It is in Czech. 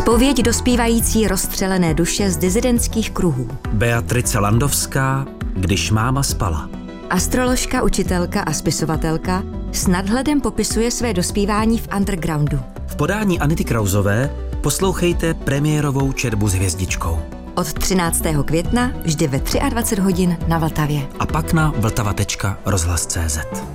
Zpověď dospívající rozstřelené duše z dizidentských kruhů. Beatrice Landovská, Když máma spala. Astroložka, učitelka a spisovatelka s nadhledem popisuje své dospívání v undergroundu. V podání Anity Krausové poslouchejte premiérovou četbu s hvězdičkou. Od 13. května vždy ve 23 hodin na Vltavě. A pak na vltava.rozhlas.cz.